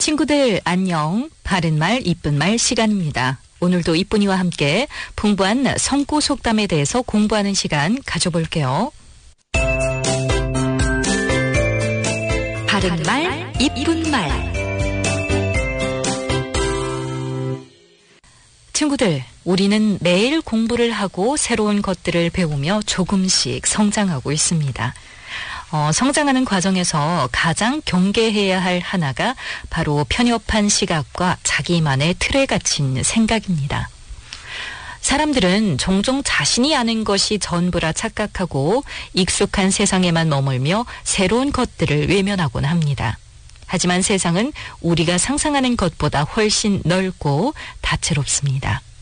친구들 안녕. 바른말 이쁜말 시간입니다. 오늘도 이쁜이와 함께 풍부한 성구 속담에 대해서 공부하는 시간 가져볼게요. 바른말 이쁜말. 친구들, 우리는 매일 공부를 하고 새로운 것들을 배우며 조금씩 성장하고 있습니다. 성장하는 과정에서 가장 경계해야 할 하나가 바로 편협한 시각과 자기만의 틀에 갇힌 생각입니다. 사람들은 종종 자신이 아는 것이 전부라 착각하고 익숙한 세상에만 머물며 새로운 것들을 외면하곤 합니다. 하지만 세상은 우리가 상상하는 것보다 훨씬 넓고 다채롭습니다.